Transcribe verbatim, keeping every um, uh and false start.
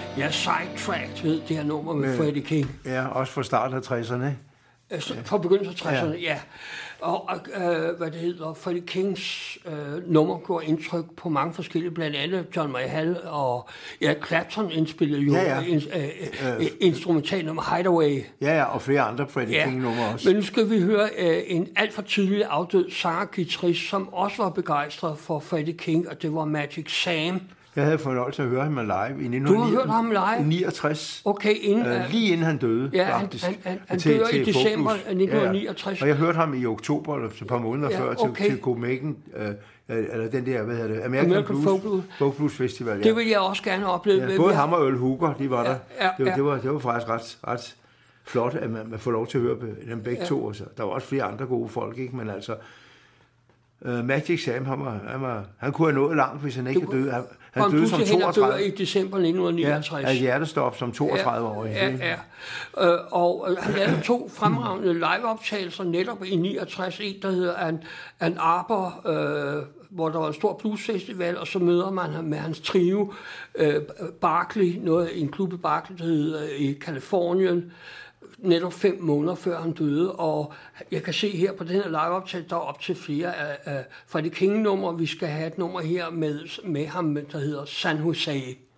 Ja, Sidetracked hed det her nummer med, med Freddie King. Ja, også fra starten af tresserne. Fra begyndelsen af tresserne, ja. ja. Og, og øh, hvad det hedder, Freddie Kings øh, nummer går indtryk på mange forskellige, blandt andet John Mayall og ja, Clapton indspillede jo ja, ja. In, øh, øh, instrumental nummer Hideaway. Ja, ja, og flere andre Freddie ja. King nummer også. Men nu skal vi høre øh, en alt for tidlig afdød sanger-guitarist, som også var begejstret for Freddie King, og det var Magic Sam. Jeg havde fornøjelse at høre ham live i nitten niogtres. Okay, inden, uh, lige inden han døde, ja, faktisk. Han, han, han til, dør til i december nitten niogtres. Ja, og jeg hørte ham i oktober, eller et par måneder ja, før, okay. til, til Copenhagen, uh, eller den der, hvad hedder det, American, American Blues, Folk Blues. Folk Blues Festival. Ja. Det vil jeg også gerne opleve. Ja, både ham og Earl Hooker, de var ja, der. Ja, det, var, ja. det, var, det var faktisk ret, ret flot, at man, man får lov til at høre dem begge ja. to. Så der var også flere andre gode folk, ikke? Men altså... Uh, Magic Sam, han, var, han, var, han kunne have nået langt, hvis han ikke havde døde. Han, han døde som toogtredive. Han i december nitten niogtres. Ja, af hjertestop som toogtredive-årig. Ja, ja, ja. Uh, og uh, han lavede to fremragende liveoptagelser netop i niogtres. En, der hedder An, An Arbor, uh, hvor der var en stor bluesfestival, og så møder man ham med hans trio. Uh, Barclay, noget, en klub i Barclay, der hedder uh, i Kalifornien. Netop fem måneder før han døde, og jeg kan se her på den her liveoptagelse, der er op til flere af, af Freddie King-numre. Vi skal have et nummer her med, med ham, der hedder San Jose.